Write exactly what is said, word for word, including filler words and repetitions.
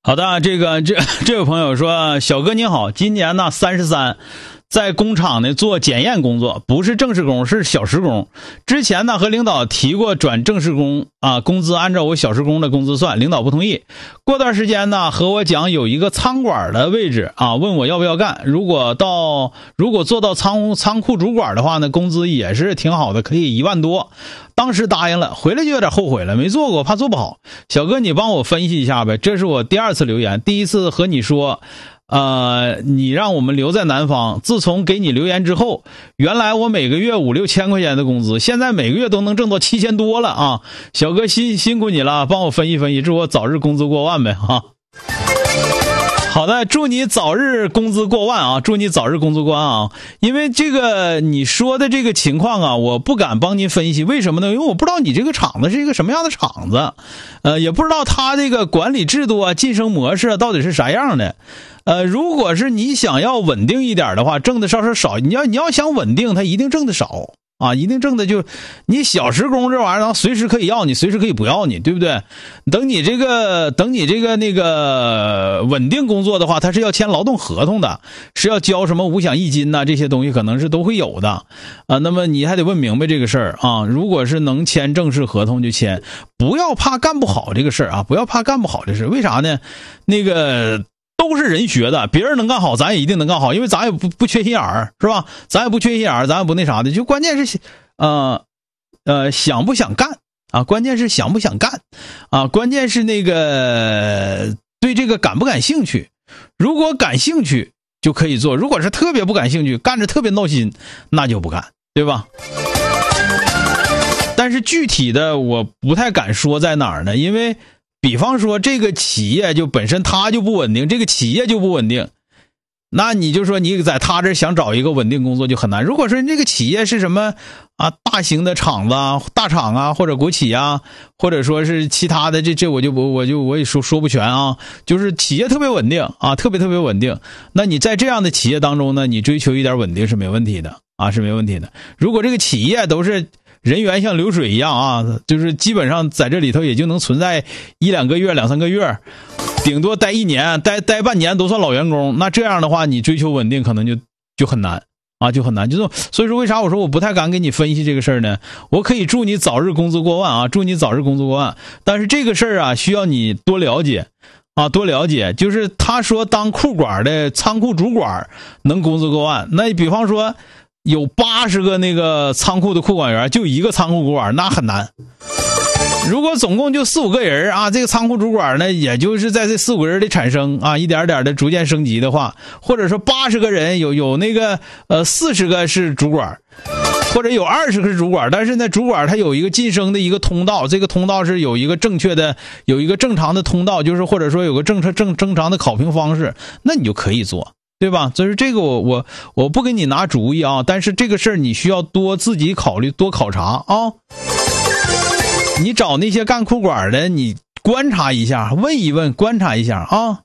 好的，这个这这位朋友说，小哥你好，今年呢三十三，在工厂呢做检验工作，不是正式工，是小时工。之前呢和领导提过转正式工啊，工资按照我小时工的工资算，领导不同意。过段时间呢和我讲有一个仓管的位置啊，问我要不要干。如果到如果做到仓仓库主管的话呢，工资也是挺好的，可以一万多。当时答应了，回来就有点后悔了，没做过，怕做不好。小哥，你帮我分析一下呗。这是我第二次留言，第一次和你说，呃，你让我们留在南方。自从给你留言之后，原来我每个月五六千块钱的工资，现在每个月都能挣到七千多了啊！小哥辛辛苦你了，帮我分析分析，祝我早日工资过万呗哈。好的，祝你早日工资过万啊！祝你早日工资过万啊！因为这个你说的这个情况啊，我不敢帮您分析，为什么呢？因为我不知道你这个厂子是一个什么样的厂子，呃，也不知道他这个管理制度啊、晋升模式啊到底是啥样的。呃，如果是你想要稳定一点的话，挣的稍稍少，你要你要想稳定，他一定挣的少。啊，一定挣的就你小时工这玩意儿，随时可以要你，随时可以不要你，对不对？等你这个等你这个那个稳定工作的话，他是要签劳动合同的，是要交什么五险一金呐、啊，这些东西可能是都会有的啊。那么你还得问明白这个事儿啊。如果是能签正式合同就签，不要怕干不好这个事儿啊，不要怕干不好这事。为啥呢？那个。都是人学的，别人能干好，咱也一定能干好，因为咱也不不缺心眼儿，是吧？咱也不缺心眼儿，咱也不那啥的，就关键是，呃，呃，想不想干啊？关键是想不想干啊？关键是那个对这个感不感兴趣。如果感兴趣就可以做，如果是特别不感兴趣，干着特别闹心，那就不干，对吧？但是具体的我不太敢说在哪儿呢，因为。比方说这个企业就本身它就不稳定，这个企业就不稳定，那你就说你在他这想找一个稳定工作就很难。如果说这个企业是什么啊，大型的厂子啊、大厂啊，或者国企啊，或者说是其他的，这这我就不我就我也说说不全啊。就是企业特别稳定啊，特别特别稳定。那你在这样的企业当中呢，你追求一点稳定是没问题的啊，是没问题的。如果这个企业都是人员像流水一样啊，就是基本上在这里头也就能存在一两个月、两三个月，顶多待一年、待待半年都算老员工。那这样的话，你追求稳定可能就就很难啊，就很难。就是所以说，为啥我说我不太敢给你分析这个事儿呢？我可以祝你早日工资过万啊，祝你早日工资过万。但是这个事儿啊，需要你多了解啊，多了解。就是他说当库管的仓库主管能工资过万，那比方说。有八十个那个仓库的库管员，就一个仓库主管，那很难。如果总共就四五个人啊，这个仓库主管呢，也就是在这四五个人的产生啊，一点点的逐渐升级的话，或者说八十个人有有那个呃四十个是主管，或者有二十个是主管，但是呢，主管他有一个晋升的一个通道，这个通道是有一个正确的，有一个正常的通道，就是或者说有个正正正常的考评方式，那你就可以做。对吧？所以这个我我我不给你拿主意啊，但是这个事儿你需要多自己考虑，多考察啊。你找那些干库管的，你观察一下，问一问，观察一下啊。